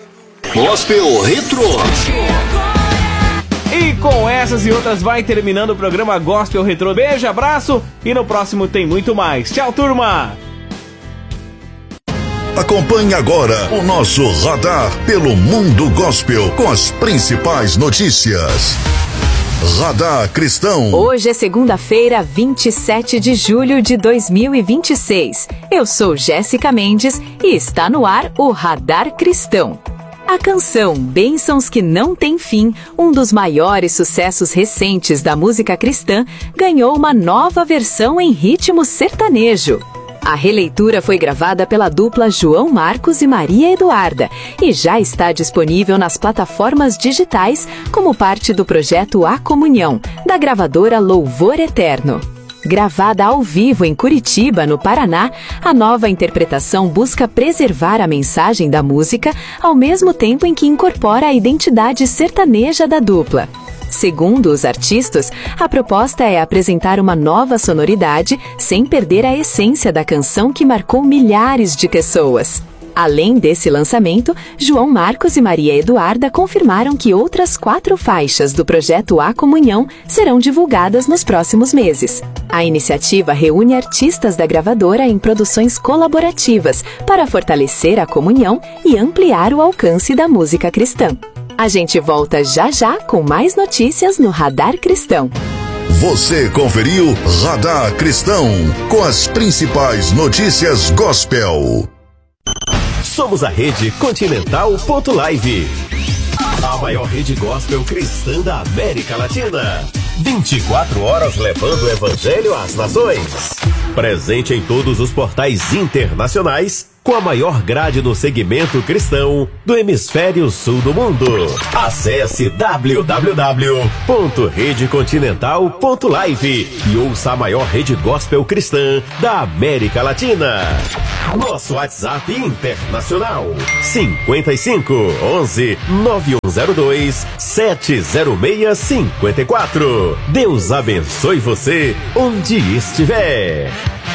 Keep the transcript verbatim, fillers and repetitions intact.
Gospel Retro. E com essas e outras vai terminando o programa Gospel Retro. Beijo, abraço e no próximo tem muito mais. Tchau, turma! Acompanhe agora o nosso radar pelo mundo gospel com as principais notícias. Radar Cristão. Hoje é segunda-feira, vinte e sete de julho de dois mil e vinte e seis. Eu sou Jéssica Mendes e está no ar o Radar Cristão. A canção Bênçãos que Não Têm Fim, um dos maiores sucessos recentes da música cristã, ganhou uma nova versão em ritmo sertanejo. A releitura foi gravada pela dupla João Marcos e Maria Eduarda e já está disponível nas plataformas digitais como parte do projeto A Comunhão, da gravadora Louvor Eterno. Gravada ao vivo em Curitiba, no Paraná, a nova interpretação busca preservar a mensagem da música ao mesmo tempo em que incorpora a identidade sertaneja da dupla. Segundo os artistas, a proposta é apresentar uma nova sonoridade sem perder a essência da canção que marcou milhares de pessoas. Além desse lançamento, João Marcos e Maria Eduarda confirmaram que outras quatro faixas do projeto A Comunhão serão divulgadas nos próximos meses. A iniciativa reúne artistas da gravadora em produções colaborativas para fortalecer a comunhão e ampliar o alcance da música cristã. A gente volta já já com mais notícias no Radar Cristão. Você conferiu Radar Cristão com as principais notícias gospel. Somos a Rede Continental Ponto Live, a maior rede gospel cristã da América Latina. vinte e quatro horas levando o evangelho às nações. Presente em todos os portais internacionais, com a maior grade no segmento cristão do hemisfério sul do mundo. Acesse w w w ponto rede continental ponto live e ouça a maior rede gospel cristã da América Latina. Nosso WhatsApp internacional cinquenta e cinco, onze, nove um zero dois, sete zero seis cinco quatro. Deus abençoe você onde estiver.